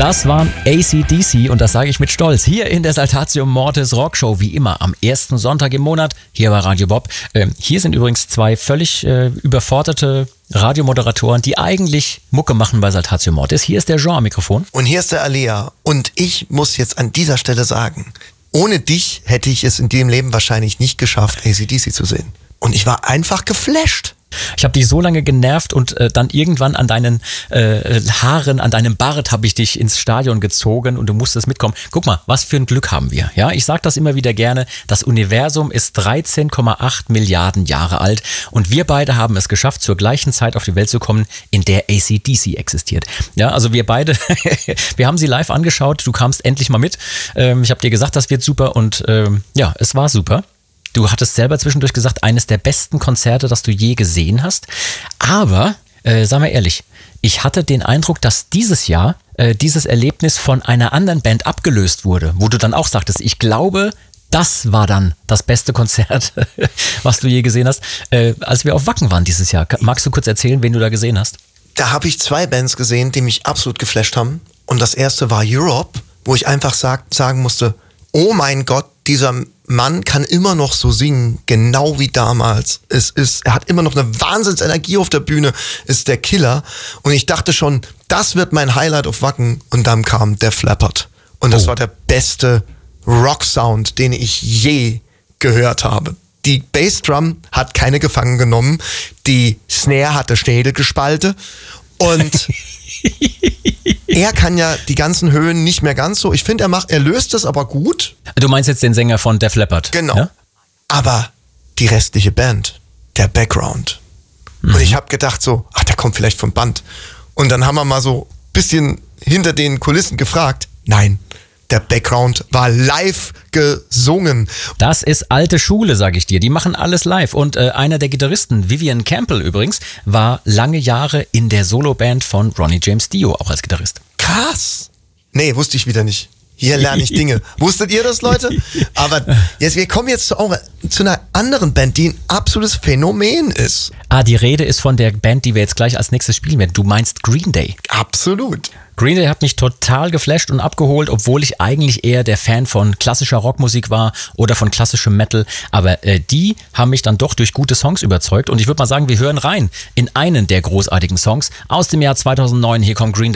Das waren AC/DC und das sage ich mit Stolz. Hier in der Saltatio Mortis Rockshow, wie immer, am ersten Sonntag im Monat, hier bei Radio Bob. Hier sind übrigens zwei völlig überforderte Radiomoderatoren, die eigentlich Mucke machen bei Saltatio Mortis. Hier ist der Jean am Mikrofon. Und hier ist der Alea. Und ich muss jetzt an dieser Stelle sagen, ohne dich hätte ich es in dem Leben wahrscheinlich nicht geschafft, AC/DC zu sehen. Und ich war einfach geflasht. Ich habe dich so lange genervt und dann irgendwann an deinen Haaren, an deinem Bart habe ich dich ins Stadion gezogen und du musstest mitkommen. Guck mal, was für ein Glück haben wir. Ja, ich sage das immer wieder gerne. Das Universum ist 13,8 Milliarden Jahre alt und wir beide haben es geschafft, zur gleichen Zeit auf die Welt zu kommen, in der AC/DC existiert. Ja, also wir beide, wir haben sie live angeschaut. Du kamst endlich mal mit. Ich habe dir gesagt, das wird super und ja, es war super. Du hattest selber zwischendurch gesagt, eines der besten Konzerte, das du je gesehen hast. Aber, sag mal ehrlich, ich hatte den Eindruck, dass dieses Jahr dieses Erlebnis von einer anderen Band abgelöst wurde, wo du dann auch sagtest, ich glaube, das war dann das beste Konzert, was du je gesehen hast, als wir auf Wacken waren dieses Jahr. Magst du kurz erzählen, wen du da gesehen hast? Da habe ich zwei Bands gesehen, die mich absolut geflasht haben. Und das erste war Europe, wo ich einfach sagen musste, oh mein Gott, dieser Mann kann immer noch so singen, genau wie damals. Er hat immer noch eine Wahnsinnsenergie auf der Bühne, ist der Killer. Und ich dachte schon, das wird mein Highlight auf Wacken. Und dann kam Def Leppard. Und das war der beste Rock-Sound, den ich je gehört habe. Die Bassdrum hat keine gefangen genommen. Die Snare hatte Schädel gespalten. Und er kann ja die ganzen Höhen nicht mehr ganz so. Ich finde, er löst es aber gut. Du meinst jetzt den Sänger von Def Leppard? Genau. Ja? Aber die restliche Band, der Background. Und ich habe gedacht so, ach, der kommt vielleicht vom Band. Und dann haben wir mal so ein bisschen hinter den Kulissen gefragt. Nein, der Background war live gesungen. Das ist alte Schule, sage ich dir. Die machen alles live. Und einer der Gitarristen, Vivian Campbell übrigens, war lange Jahre in der Soloband von Ronnie James Dio, auch als Gitarrist. Krass. Nee, wusste ich wieder nicht. Hier lerne ich Dinge. Wusstet ihr das, Leute? Aber wir kommen jetzt zu einer anderen Band, die ein absolutes Phänomen ist. Die Rede ist von der Band, die wir jetzt gleich als nächstes spielen werden. Du meinst Green Day. Absolut. Green Day hat mich total geflasht und abgeholt, obwohl ich eigentlich eher der Fan von klassischer Rockmusik war oder von klassischem Metal. Aber die haben mich dann doch durch gute Songs überzeugt. Und ich würde mal sagen, wir hören rein in einen der großartigen Songs aus dem Jahr 2009. Hier kommt Green Day.